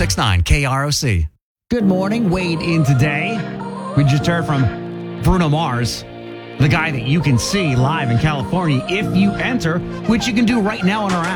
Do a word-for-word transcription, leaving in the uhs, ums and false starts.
six nine K R O C. Good morning. Wade in today. We just heard from Bruno Mars, the guy that you can see live in California if you enter, which you can do right now on our app.